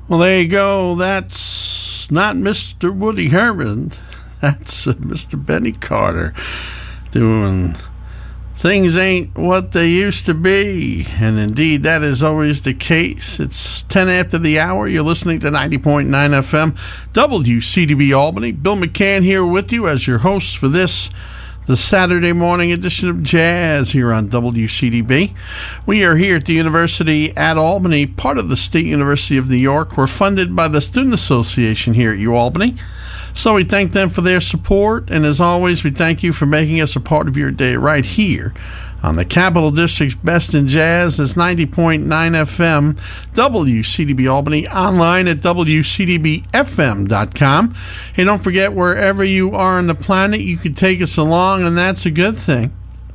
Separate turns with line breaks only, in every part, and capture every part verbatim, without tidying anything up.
Well, there you go. That's not Mister Woody Herman. That's uh, Mister Benny Carter doing Things Ain't What They Used to Be. And indeed, that is always the case. It's ten after the hour. You're listening to ninety point nine F M, W C D B Albany. Bill McCann here with you as your host for this, the Saturday morning edition of Jazz here on W C D B. We are here at the University at Albany, part of the State University of New York. We're funded by the Student Association here at UAlbany. So we thank them for their support, and as always, we thank you for making us a part of your day right here on the Capital District's Best in Jazz. That's ninety point nine F M, W C D B Albany, online at W C D B F M dot com. And don't forget, wherever you are on the planet, you can take us along, and that's a good thing.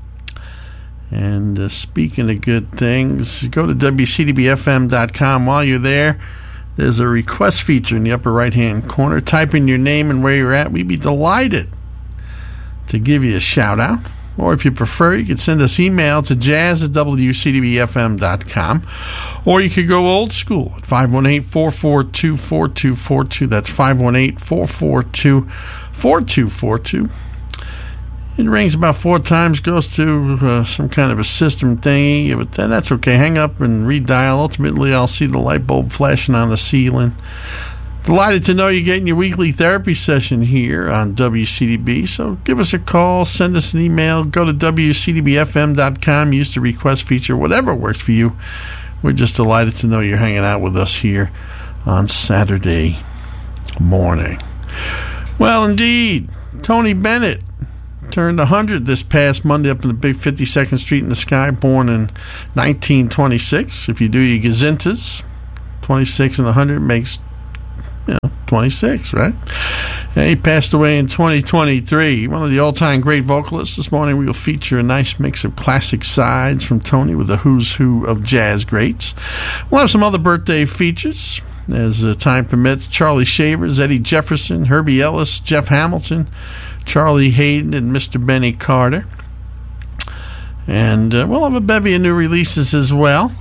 And uh, speaking of good things, go to W C D B F M dot com. While you're there, there's a request feature in the upper right-hand corner. Type in your name and where you're at. We'd be delighted to give you a shout-out. Or if you prefer, you can send us email to jazz at W C D B F M dot com. Or you could go old school at five one eight, four four two, four two four two. That's five one eight, four four two, four two four two. It rings about four times, goes to uh, some kind of a system thingy, but that's okay. Hang up and redial. Ultimately, I'll see the light bulb flashing on the ceiling. Delighted to know you're getting your weekly therapy session here on W C D B. So give us a call, send us an email, go to W C D B F M dot com, use the request feature, whatever works for you. We're just delighted to know you're hanging out with us here on Saturday morning. Well, indeed, Tony Bennett turned one hundred this past Monday up in the big fifty-second Street in the Sky, born in nineteen twenty-six. If you do your gazintas, twenty-six and one hundred makes, you know, twenty-six, right? And he passed away in twenty twenty-three. One of the all-time great vocalists. This morning we will feature a nice mix of classic sides from Tony with the who's who of jazz greats. We'll have some other birthday features as uh, time permits. Charlie Shavers, Eddie Jefferson, Herbie Ellis, Jeff Hamilton, Charlie Hayden, and Mister Benny Carter. And uh, we'll have a bevy of new releases as well.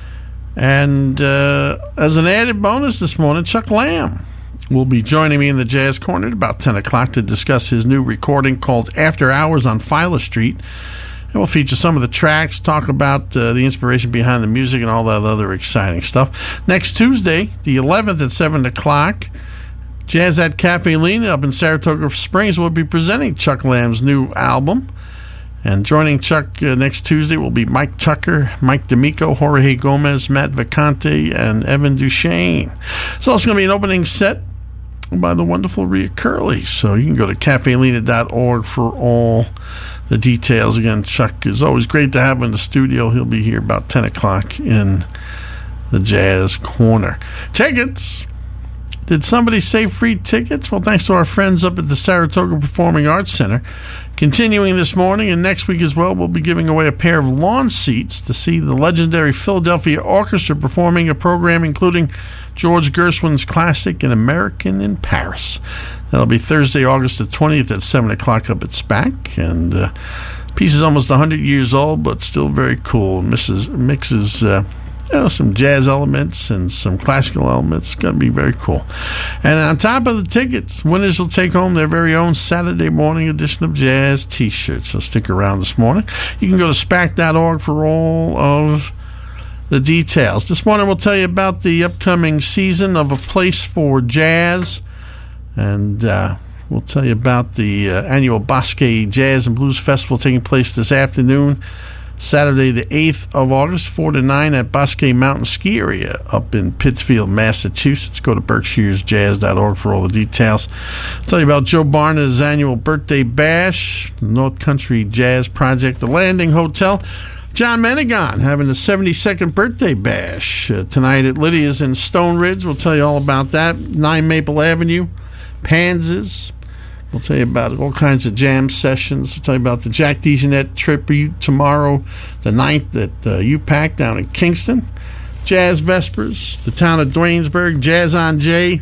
And uh, as an added bonus this morning, Chuck Lamb will be joining me in the Jazz Corner at about ten o'clock to discuss his new recording called After Hours on Filer Street. And we'll feature some of the tracks, talk about uh, the inspiration behind the music and all that other exciting stuff. Next Tuesday, the eleventh at seven o'clock, Jazz at Cafe Lena up in Saratoga Springs will be presenting Chuck Lamb's new album. And joining Chuck uh, next Tuesday will be Mike Tucker, Mike D'Amico, Jorge Gomez, Matt Vacante, and Evan Duchesne. It's also going to be an opening set by the wonderful Rhea Curley. So you can go to cafe lena dot org for all the details. Again, Chuck is always great to have in the studio. He'll be here about ten o'clock in the Jazz Corner. Tickets. Did somebody say free tickets? Well, thanks to our friends up at the Saratoga Performing Arts Center. Continuing this morning and next week as well, we'll be giving away a pair of lawn seats to see the legendary Philadelphia Orchestra performing a program including George Gershwin's classic An American in Paris. That'll be Thursday, August the twentieth at seven o'clock up at SPAC. And uh, the piece is almost one hundred years old, but still very cool. Mixes, mixes uh, you know, some jazz elements and some classical elements. It's going to be very cool. And on top of the tickets, winners will take home their very own Saturday morning edition of Jazz t-shirts. So stick around this morning. You can go to spac dot org for all of the details. This morning we'll tell you about the upcoming season of A Place for Jazz. And uh, we'll tell you about the uh, annual Bosque Jazz and Blues Festival taking place this afternoon, Saturday the eighth of August, four to nine at Bosque Mountain Ski Area up in Pittsfield, Massachusetts. Go to berkshires jazz dot org for all the details. I'll tell you about Joe Barna's annual birthday bash, the North Country Jazz Project, the Landing Hotel. John Menegon having the seventy-second birthday bash uh, tonight at Lydia's in Stone Ridge. We'll tell you all about that. nine Maple Avenue, Panzas. We'll tell you about all kinds of jam sessions. We'll tell you about the Jack DeJohnette tribute tomorrow, the ninth at uh, U PAC down in Kingston. Jazz Vespers, the town of Dwaynesburg, Jazz on Jay.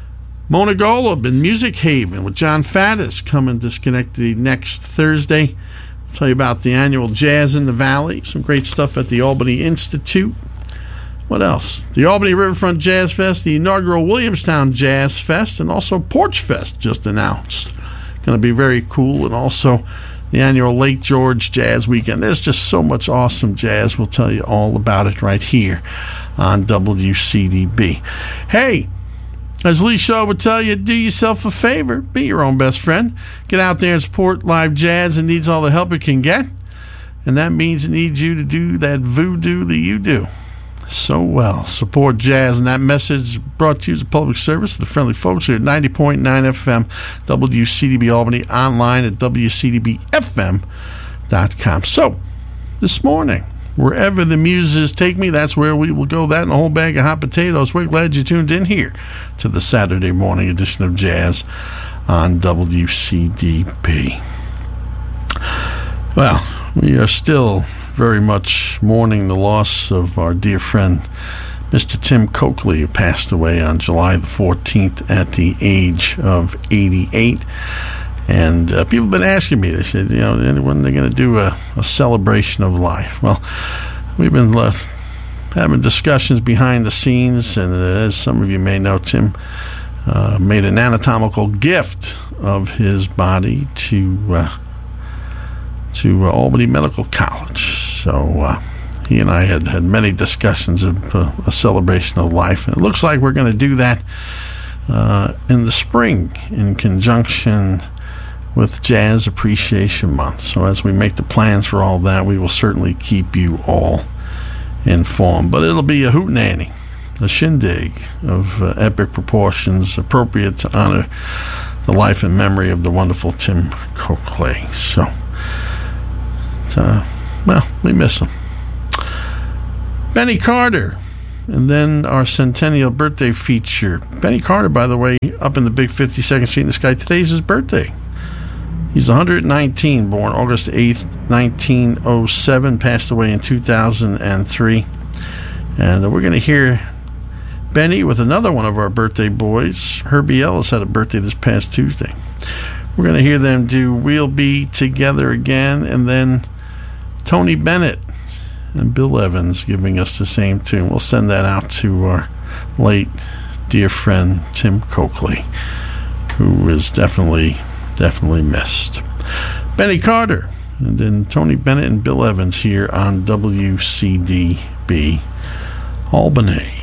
Mona Golub in Music Haven with John Faddis coming to Schenectady next Thursday. We'll tell you about the annual Jazz in the Valley. Some great stuff at the Albany Institute. What else? The Albany Riverfront Jazz Fest, the inaugural Williamstown Jazz Fest, and also Porch Fest just announced. Going to be very cool, and also the annual Lake George Jazz Weekend. There's just so much awesome jazz. We'll tell you all about it right here on W C D B. Hey, as Lee Shaw would tell you, do yourself a favor. Be your own best friend. Get out there and support live jazz. It needs all the help it can get. And that means it needs you to do that voodoo that you do so well. Support jazz. And that message brought to you as a public service to the friendly folks here at ninety point nine F M, W C D B Albany, online at W C D B F M dot com. So, this morning, wherever the muses take me, that's where we will go. That and a whole bag of hot potatoes. We're glad you tuned in here to the Saturday morning edition of Jazz on W C D B. Well, we are still very much mourning the loss of our dear friend, Mister Tim Coakley, who passed away on July the fourteenth at the age of eighty-eight. And uh, people have been asking me, they said, you know, when they're going to do a, a celebration of life. Well, we've been left having discussions behind the scenes, and uh, as some of you may know, Tim uh, made an anatomical gift of his body to uh, to uh, Albany Medical College. So uh, he and I had had many discussions of uh, a celebration of life, and it looks like we're going to do that uh, in the spring in conjunction with Jazz Appreciation Month. So as we make the plans for all that, we will certainly keep you all informed. But it'll be a hootenanny, a shindig of uh, epic proportions, appropriate to honor the life and memory of the wonderful Tim Coakley. So, uh, well, we miss him. Benny Carter, and then our centennial birthday feature. Benny Carter, by the way, up in the big fifty-second Street in the Sky. Today's his birthday. He's one hundred nineteen, born August eighth, nineteen oh seven, passed away in two thousand three. And we're going to hear Benny with another one of our birthday boys. Herbie Ellis had a birthday this past Tuesday. We're going to hear them do We'll Be Together Again, and then Tony Bennett and Bill Evans giving us the same tune. We'll send that out to our late dear friend Tim Coakley, who is definitely... definitely missed. Benny Carter, and then Tony Bennett and Bill Evans here on W C D B Albany.